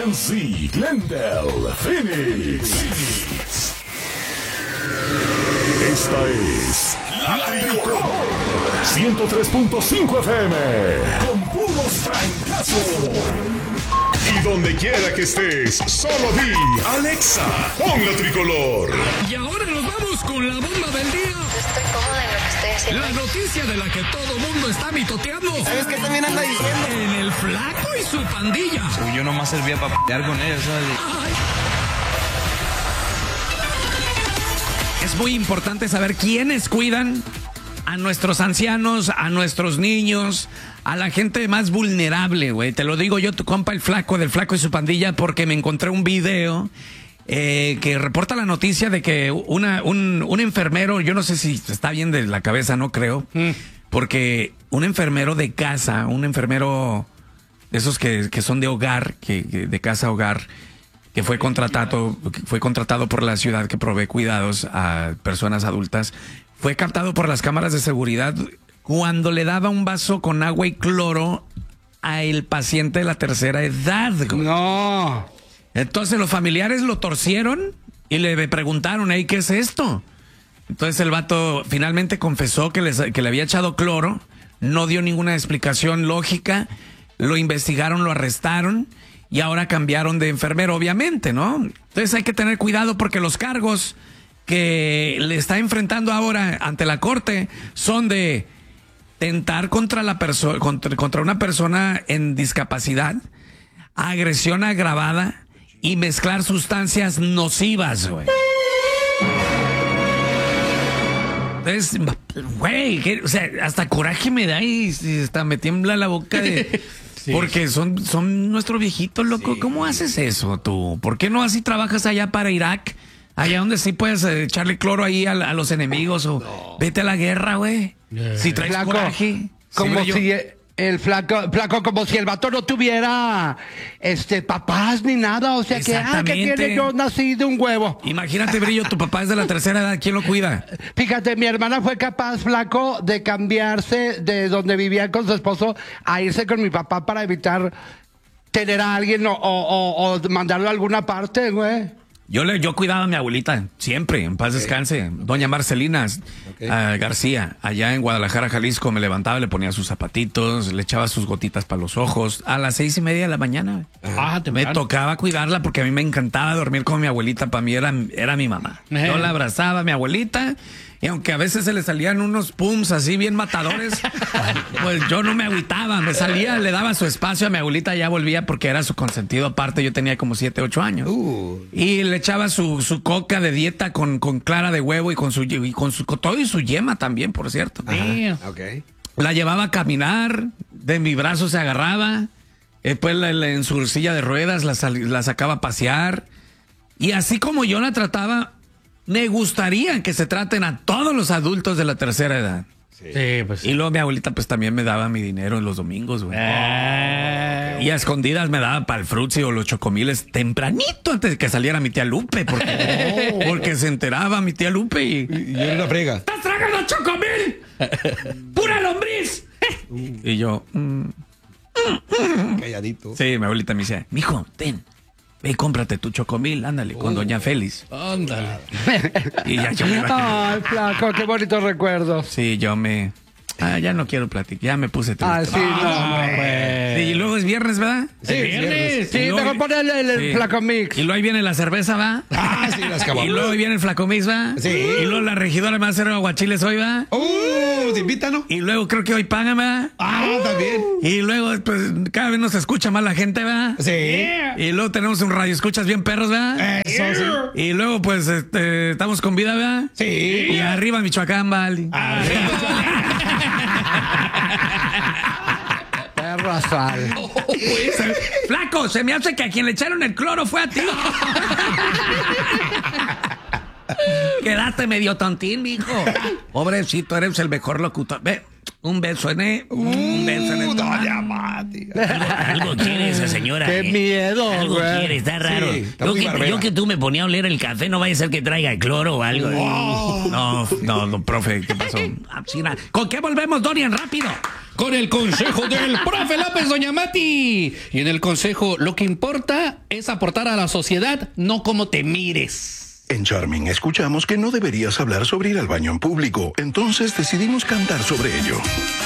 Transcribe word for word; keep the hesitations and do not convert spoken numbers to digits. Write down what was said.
C, Glendale, Phoenix. Esta es La Tricol ciento tres punto cinco F M con puros francazos. Y donde quiera que estés, solo di Alexa, pon La Tricolor. Y ahora nos vamos con la bomba del día. Estoy cómoda en lo que estoy haciendo. La noticia de la que todo mundo está mitoteando. ¿Sabes qué también anda diciendo? En el Flaco y su pandilla. Uy, yo nomás servía para p***ar con ellos, ¿sabes? Ay. Es muy importante saber quiénes cuidan a nuestros ancianos, a nuestros niños, a la gente más vulnerable, güey. Te lo digo yo, tu compa el Flaco, del Flaco y su pandilla, porque me encontré un video eh, que reporta la noticia de que una, un, un enfermero, yo no sé si está bien de la cabeza, no creo, mm. porque un enfermero de casa, un enfermero de esos que, que son de hogar, que, que de casa a hogar, que fue contratado, que fue contratado por la ciudad que provee cuidados a personas adultas, fue captado por las cámaras de seguridad cuando le daba un vaso con agua y cloro a el paciente de la tercera edad. No. Entonces los familiares lo torcieron y le preguntaron, ¿hey, qué es esto? Entonces el vato finalmente confesó que, les, que le había echado cloro, no dio ninguna explicación lógica, lo investigaron, lo arrestaron y ahora cambiaron de enfermero, obviamente, ¿no? Entonces hay que tener cuidado porque los cargos que le está enfrentando ahora ante la corte son de tentar contra la persona, contra, contra una persona en discapacidad, agresión agravada y mezclar sustancias nocivas, güey. Entonces, güey, que, o sea, hasta coraje me da y, y hasta me tiembla la boca de... Sí. Porque son, son nuestros viejitos, loco. Sí. ¿Cómo haces eso tú? ¿Por qué no así trabajas allá para Irak? Allá donde sí puedes echarle cloro ahí a, a los enemigos o no. Vete a la guerra, güey. Yeah. Si traes flaco, coraje. Como sí, si yo... el flaco, flaco, como si el vato no tuviera este papás ni nada. O sea que, ah, que tiene yo nací de un huevo. Imagínate, Brillo, tu papá es de la tercera edad. ¿Quién lo cuida? Fíjate, mi hermana fue capaz, flaco, de cambiarse de donde vivía con su esposo a irse con mi papá para evitar tener a alguien o, o, o mandarlo a alguna parte, güey. Yo le, yo cuidaba a mi abuelita, siempre, en paz okay. descanse. Doña Marcelina okay. uh, García, allá en Guadalajara, Jalisco, me levantaba, le ponía sus zapatitos, le echaba sus gotitas para los ojos. A las seis y media de la mañana. Ah, me tocaba cuidarla porque a mí me encantaba dormir con mi abuelita. Para mí era, era mi mamá. Eh. Yo la abrazaba a mi abuelita. Y aunque a veces se le salían unos pums así bien matadores, pues yo no me agüitaba, me salía, le daba su espacio a mi abuelita, ya volvía porque era su consentido aparte, yo tenía como siete, ocho años. Uh. Y le echaba su, su coca de dieta con, con clara de huevo y con su y con su con todo y su yema también, por cierto. Okay. La llevaba a caminar, de mi brazo se agarraba, después la, la, en su silla de ruedas la, la sacaba a pasear. Y así como yo la trataba, me gustaría que se traten a todos los adultos de la tercera edad. Sí, sí pues. Y luego mi abuelita pues también me daba mi dinero en los domingos, güey. Eh, y a escondidas me daba para el frutzi o los chocomiles tempranito antes de que saliera mi tía Lupe. Porque, oh. porque se enteraba mi tía Lupe y... Y, y yo era frega. ¡Estás tragando chocomil! ¡Pura lombriz! Uh. Y yo... Mm, calladito. Sí, mi abuelita me decía, mijo, ten. Ve, cómprate tu chocomil, ándale, oh, con doña Félix. Ándale. Y ya yo me iba. Ay, flaco, qué bonitos recuerdos. Sí, yo me... Ah, ya no quiero platicar, ya me puse triste. Ah, sí, ah, no, pues. Sí, y luego es viernes, ¿verdad? Sí, es viernes. Sí, mejor ponerle el, el sí. Flaco Mix. Y luego ahí viene la cerveza, ¿va? Ah, sí, las cabañas. Y luego ahí viene el Flaco Mix, ¿va? Sí. Y luego la regidora me va a hacer aguachiles hoy, ¿va? ¡Uh! ¿Te invitan, no? Y luego creo que hoy pagan, ¿va? Ah, uh. también. Y luego, pues, cada vez nos escucha más la gente, ¿va? Sí. Yeah. Y luego tenemos un radio escuchas bien perros, ¿va? Eso, sí. Y luego, pues, este, estamos con vida, ¿va? Sí. Y arriba Michoacán, ¿vale? Perro sal. Oh, pues. Flaco, se me hace que a quien le echaron el cloro fue a ti. Quedaste medio tontín, mijo. Pobrecito, eres el mejor locutor. Ve, un beso en él. Uh, un beso en él. Doña Mati. Algo quiere esa señora. Qué eh. miedo, Algo güey. quiere, está raro. Sí, está yo, muy que, yo que tú me ponía a oler el café, no vaya a ser que traiga cloro o algo. Oh. No, no, no, profe, ¿qué pasó? ¿Con qué volvemos, Dorian? Rápido. con el consejo del profe López, doña Mati. Y en el consejo, lo que importa es aportar a la sociedad, no cómo te mires. En Charming escuchamos que no deberías hablar sobre ir al baño en público, entonces decidimos cantar sobre ello.